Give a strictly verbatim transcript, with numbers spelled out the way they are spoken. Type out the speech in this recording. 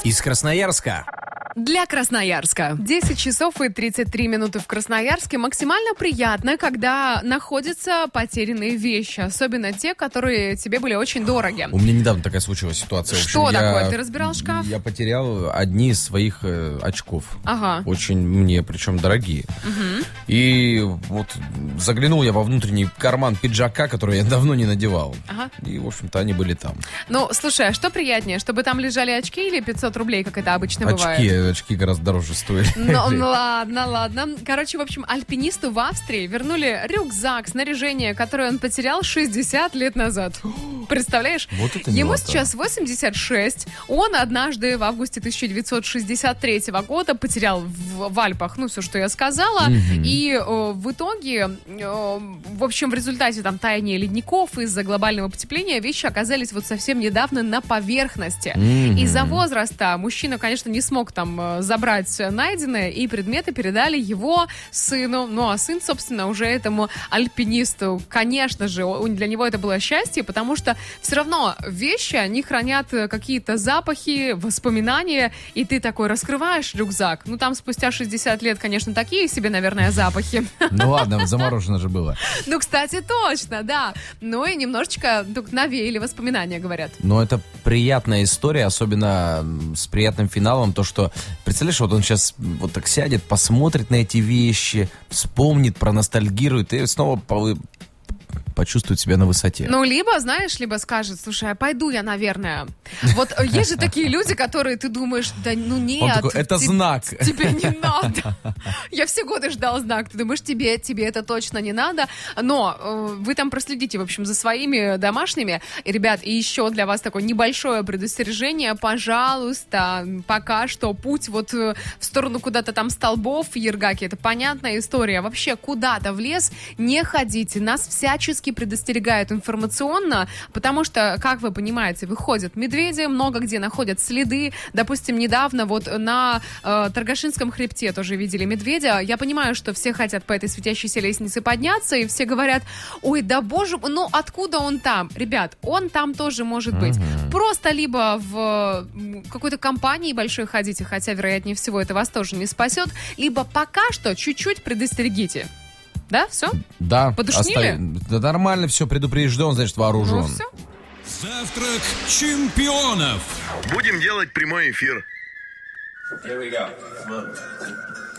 из Красноярска. Для Красноярска. десять часов и тридцать три минуты в Красноярске. Максимально приятно, когда находятся потерянные вещи. Особенно те, которые тебе были очень дороги. У меня недавно такая случилась ситуация. Что в общем, такое? Я, Ты разбирал шкаф? Я потерял одни из своих э, очков. Ага. Очень мне, причем дорогие. Угу. И вот заглянул я во внутренний карман пиджака, который я давно не надевал. Ага. И, в общем-то, они были там. Ну, слушай, а что приятнее? Чтобы там лежали очки или пятьсот рублей, как это обычно Очки, бывает? очки гораздо дороже стоили. Ну, ну ладно, ладно. Короче, в общем, альпинисту в Австрии вернули рюкзак, снаряжение, которое он потерял шестьдесят лет назад. Представляешь? Вот это Ему милота. сейчас восемьдесят шесть. Он однажды в августе тысяча девятьсот шестьдесят третьего года потерял в, в Альпах, ну, все, что я сказала. Мгм. И э, в итоге, э, в общем, в результате там таяния ледников из-за глобального потепления вещи оказались вот совсем недавно на поверхности. Мгм. Из-за возраста мужчина, конечно, не смог там э, забрать найденное, и предметы передали его сыну. Ну, а сын, собственно, уже этому альпинисту. Конечно же, он- для него это было счастье, потому что все равно вещи, они хранят э, какие-то запахи, воспоминания, и ты такой раскрываешь рюкзак. Ну, там спустя шестьдесят лет, конечно, такие себе, наверное, запахи. Ну ладно, заморожено же было. Ну, кстати, точно, да. Ну, и немножечко тут навеяли воспоминания, говорят. Но это приятная история, особенно м, с приятным финалом, то, что, представляешь, вот он сейчас вот так сядет, посмотрит на эти вещи, вспомнит, проностальгирует и снова по- почувствует себя на высоте. Ну, либо, знаешь, либо скажет, слушай, а пойду я, наверное. Вот э, есть же такие люди, которые ты думаешь, да ну нет. Он такой, это те- знак. Тебе не надо. Я все годы ждал знак. Ты думаешь, тебе, тебе это точно не надо. Но э, вы там проследите, в общем, за своими домашними. И, ребят, и еще для вас такое небольшое предостережение. Пожалуйста, пока что путь вот э, в сторону куда-то там столбов в Ергаке, это понятная история. Вообще куда-то в лес не ходите. Нас всячески предостерегают информационно, потому что, как вы понимаете, выходят медведи, много где находят следы. Допустим, недавно вот на э, Торгашинском хребте тоже видели медведя. Я понимаю, что все хотят по этой светящейся лестнице подняться, и все говорят, ой, да боже, ну откуда он там? Ребят, он там тоже может быть. Мгм. Просто либо в м, какой-то компании большой ходите, хотя, вероятнее всего, это вас тоже не спасет, либо пока что чуть-чуть предостерегите. Да, все? Да, Подушнили? оставим. Да нормально, все, предупрежден, значит, вооружен. Ну, все. Завтрак чемпионов. Будем делать прямой эфир. Here we go.